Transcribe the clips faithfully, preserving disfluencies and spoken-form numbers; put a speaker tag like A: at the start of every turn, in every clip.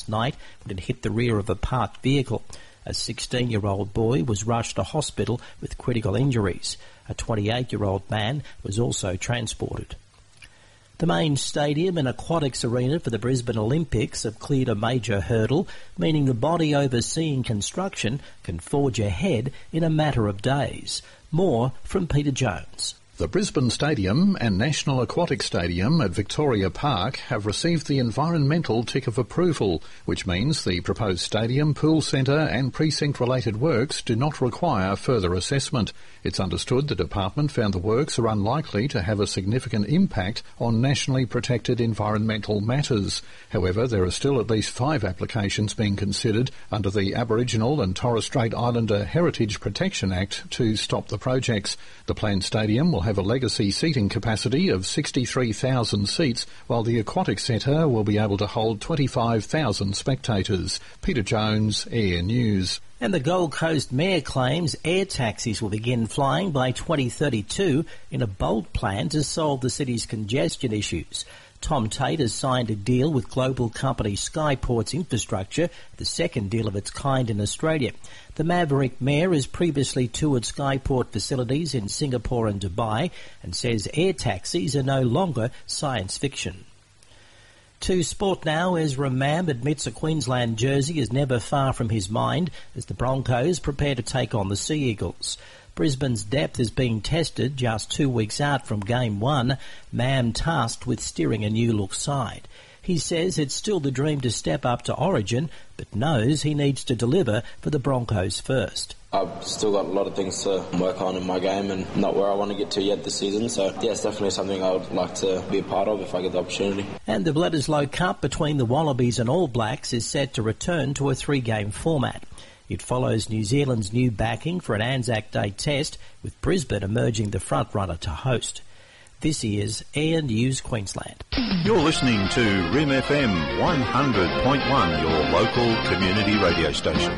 A: night when it hit the rear of a parked vehicle. A sixteen-year-old boy was rushed to hospital with critical injuries. A twenty-eight-year-old man was also transported. The main stadium and aquatics arena for the Brisbane Olympics have cleared a major hurdle, meaning the body overseeing construction can forge ahead in a matter of days. More from Peter Jones.
B: The Brisbane Stadium and National Aquatic Stadium at Victoria Park have received the environmental tick of approval, which means the proposed stadium, pool centre and precinct-related works do not require further assessment. It's understood the department found the works are unlikely to have a significant impact on nationally protected environmental matters. However, there are still at least five applications being considered under the Aboriginal and Torres Strait Islander Heritage Protection Act to stop the projects. The planned stadium will have a legacy seating capacity of sixty-three thousand seats, while the Aquatic Centre will be able to hold twenty-five thousand spectators. Peter Jones, Air News.
A: And the Gold Coast Mayor claims air taxis will begin flying by twenty thirty-two in a bold plan to solve the city's congestion issues. Tom Tate has signed a deal with global company Skyports Infrastructure, the second deal of its kind in Australia. The Maverick Mayor has previously toured Skyport facilities in Singapore and Dubai and says air taxis are no longer science fiction. To sport now, Ezra Mam admits a Queensland jersey is never far from his mind as the Broncos prepare to take on the Sea Eagles. Brisbane's depth is being tested just two weeks out from Game one, Mam tasked with steering a new-look side. He says it's still the dream to step up to Origin, but knows he needs to deliver for the Broncos first.
C: I've still got a lot of things to work on in my game and not where I want to get to yet this season. So, yeah, it's definitely something I would like to be a part of if I get the opportunity.
A: And the Bledisloe Cup between the Wallabies and All Blacks is set to return to a three-game format. It follows New Zealand's new backing for an Anzac Day test, with Brisbane emerging the front-runner to host. This is Air News Queensland.
D: You're listening to R I M F M one hundred point one, your local community radio station.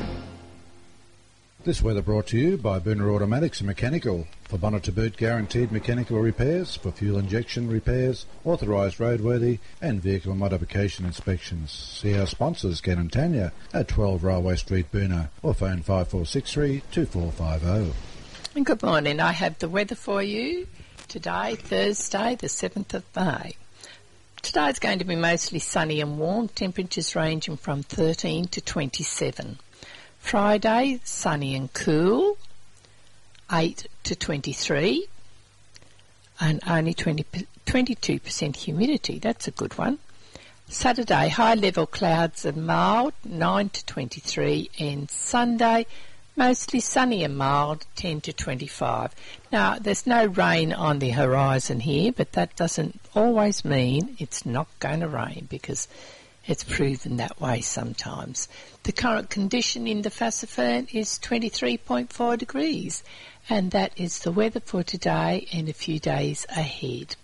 E: This weather brought to you by Booner Automatics and Mechanical. For bonnet to boot guaranteed mechanical repairs, for fuel injection repairs, authorised roadworthy and vehicle modification inspections. See our sponsors, Ken and Tanya, at twelve Railway Street, Booner, or phone five four six three, two four five zero.
F: Good morning. I have the weather for you today, Thursday, the seventh of May. Today is going to be mostly sunny and warm, temperatures ranging from thirteen to twenty-seven. Friday, sunny and cool, eight to twenty-three, and only twenty, twenty-two percent humidity. That's a good one. Saturday, high-level clouds and mild, nine to twenty-three, and Sunday, mostly sunny and mild, ten to twenty-five. Now, there's no rain on the horizon here, but that doesn't always mean it's not going to rain, because it's proven that way sometimes. The current condition in the Fassifern is twenty-three point four degrees, and that is the weather for today and a few days ahead.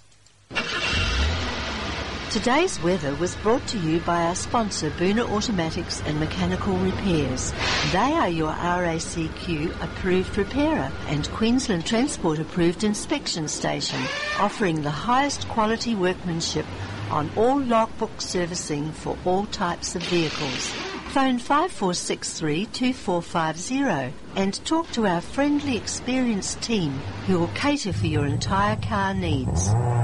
G: Today's weather was brought to you by our sponsor, Booner Automatics and Mechanical Repairs. They are your R A C Q approved repairer and Queensland Transport approved inspection station, offering the highest quality workmanship on all logbook servicing for all types of vehicles. Phone five four six three, two four five zero and talk to our friendly, experienced team who will cater for your entire car needs.